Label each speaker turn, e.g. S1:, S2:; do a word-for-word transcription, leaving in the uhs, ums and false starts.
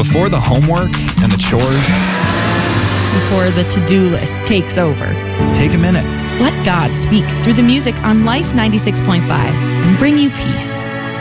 S1: Before the homework and the chores,
S2: Before the to-do list takes over,
S1: take a minute.
S2: let God speak through the music on Life ninety-six point five and bring you peace.